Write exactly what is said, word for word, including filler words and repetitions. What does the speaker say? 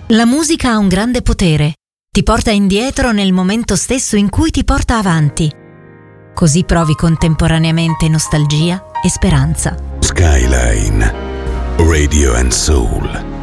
La musica ha un grande potere. Ti porta indietro nel momento stesso in cui ti porta avanti. Così provi contemporaneamente nostalgia e speranza. Skyline Radio and Soul.